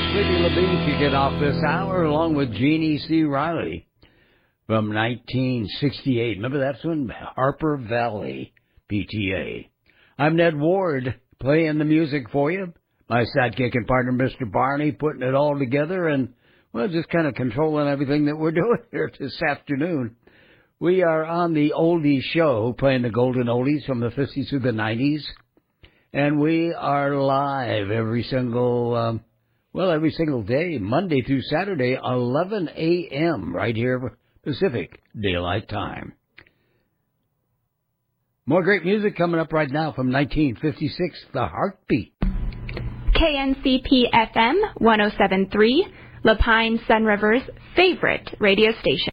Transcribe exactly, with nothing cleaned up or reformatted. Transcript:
Sleepy LaBeef kicking off this hour along with Jeannie C. Riley from nineteen sixty-eight. Remember that one? Harper Valley P T A. I'm Ned Ward playing the music for you. My sidekick and partner, Mister Barney, putting it all together and, well, just kind of controlling everything that we're doing here this afternoon. We are on the Oldies Show, playing the golden oldies from the fifties through the nineties. And we are live every single, um, well, every single day, Monday through Saturday, eleven a.m., right here, Pacific Daylight Time. More great music coming up right now from nineteen fifty-six, The Heartbeat. K N C P F M one oh seven point three, La Pine Sun River's favorite radio station.